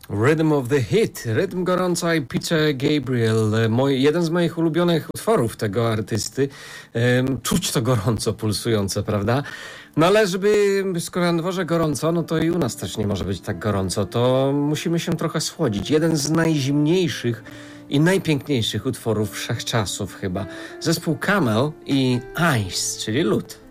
Rhythm of the Hit, rytm gorąca i Peter Gabriel, jeden z moich ulubionych utworów tego artysty. Czuć to gorąco pulsujące, prawda? No ale skoro na dworze gorąco, no to i u nas też nie może być tak gorąco, to musimy się trochę schłodzić. Jeden z najzimniejszych i najpiękniejszych utworów wszechczasów chyba. Zespół Camel i Ice, czyli lód.